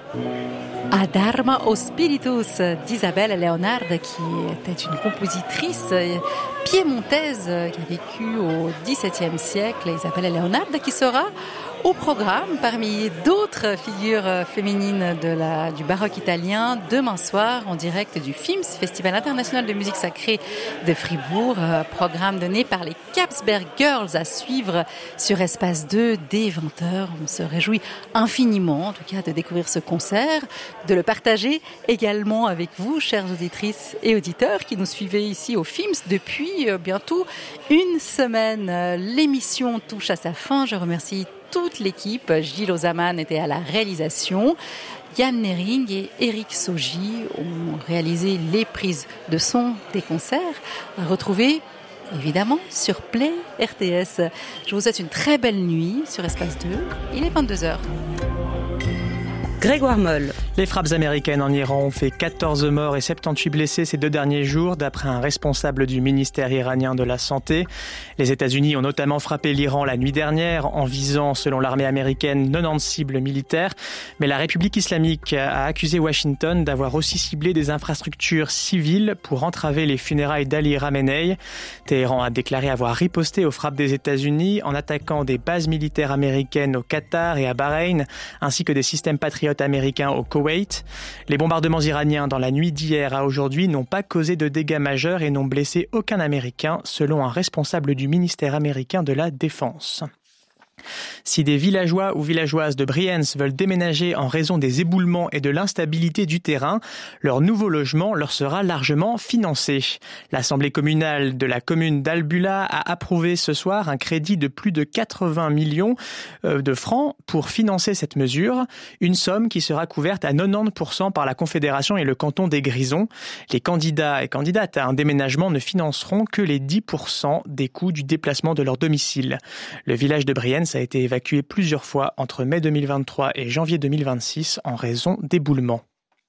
Ad arma spiritus d'Isabelle Leonard, qui était une compositrice piémontaise qui a vécu au XVIIe siècle. Isabelle Leonard qui sera au programme parmi d'autres figures féminines du baroque italien demain soir en direct du FIMS, Festival international de musique sacrée de Fribourg, programme donné par les Capsberg Girls à suivre sur Espace 2 dès 20h. On se réjouit infiniment en tout cas de découvrir ce concert, de le partager également avec vous, chères auditrices et auditeurs qui nous suivez ici au FIMS depuis bientôt une semaine. L'émission touche à sa fin. Je remercie toute l'équipe. Gilles Ozaman était à la réalisation. Yann Nering et Eric Sogi ont réalisé les prises de son des concerts. À retrouver évidemment sur Play RTS. Je vous souhaite une très belle nuit sur Espace 2. Il est 22h. Grégoire Moll. Les frappes américaines en Iran ont fait 14 morts et 78 blessés ces 2 derniers jours, d'après un responsable du ministère iranien de la Santé. Les États-Unis ont notamment frappé l'Iran la nuit dernière en visant, selon l'armée américaine, 90 cibles militaires. Mais la République islamique a accusé Washington d'avoir aussi ciblé des infrastructures civiles pour entraver les funérailles d'Ali Khamenei. Téhéran a déclaré avoir riposté aux frappes des États-Unis en attaquant des bases militaires américaines au Qatar et à Bahreïn, ainsi que des systèmes patriotes américains au Koweït. Les bombardements iraniens dans la nuit d'hier à aujourd'hui n'ont pas causé de dégâts majeurs et n'ont blessé aucun Américain, selon un responsable du ministère américain de la Défense. Si des villageois ou villageoises de Brienz veulent déménager en raison des éboulements et de l'instabilité du terrain, leur nouveau logement leur sera largement financé. L'Assemblée communale de la commune d'Albula a approuvé ce soir un crédit de plus de 80 millions de francs pour financer cette mesure, une somme qui sera couverte à 90% par la Confédération et le canton des Grisons. Les candidats et candidates à un déménagement ne financeront que les 10% des coûts du déplacement de leur domicile. Le village de Brienz a été évacué plusieurs fois entre mai 2023 et janvier 2026 en raison d'éboulements.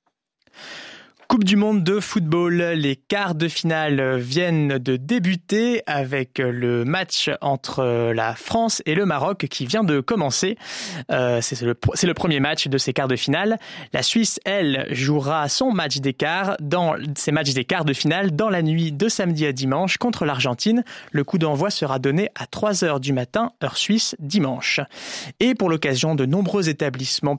Coupe du monde de football, les quarts de finale viennent de débuter avec le match entre la France et le Maroc qui vient de commencer. C'est le premier match de ces quarts de finale. La Suisse, elle, jouera ses matchs des quarts de finale dans la nuit de samedi à dimanche contre l'Argentine. Le coup d'envoi sera donné à 3h du matin, heure suisse, dimanche. Et pour l'occasion, de nombreux établissements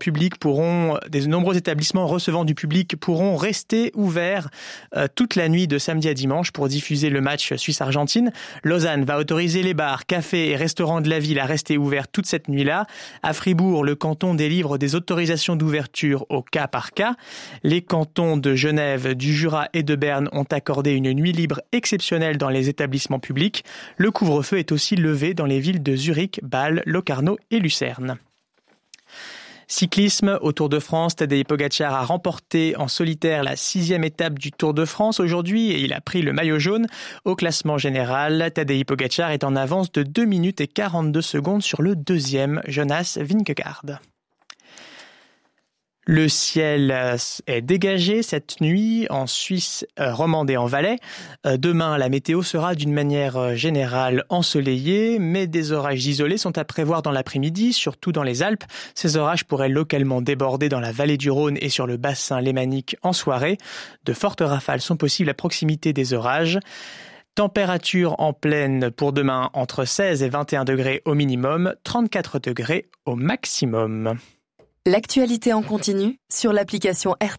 recevant du public pourront rester ouvert toute la nuit de samedi à dimanche pour diffuser le match Suisse-Argentine. Lausanne va autoriser les bars, cafés et restaurants de la ville à rester ouverts toute cette nuit-là. À Fribourg, le canton délivre des autorisations d'ouverture au cas par cas. Les cantons de Genève, du Jura et de Berne ont accordé une nuit libre exceptionnelle dans les établissements publics. Le couvre-feu est aussi levé dans les villes de Zurich, Bâle, Locarno et Lucerne. Cyclisme, au Tour de France, Tadej Pogačar a remporté en solitaire la 6e étape du Tour de France aujourd'hui et il a pris le maillot jaune. Au classement général, Tadej Pogačar est en avance de 2 minutes et 42 secondes sur le deuxième, Jonas Vingegaard. Le ciel est dégagé cette nuit en Suisse romande et en Valais. Demain, la météo sera d'une manière générale ensoleillée, mais des orages isolés sont à prévoir dans l'après-midi, surtout dans les Alpes. Ces orages pourraient localement déborder dans la vallée du Rhône et sur le bassin lémanique en soirée. De fortes rafales sont possibles à proximité des orages. Température en pleine pour demain entre 16 et 21 degrés au minimum, 34 degrés au maximum. L'actualité en continu sur l'application RTS.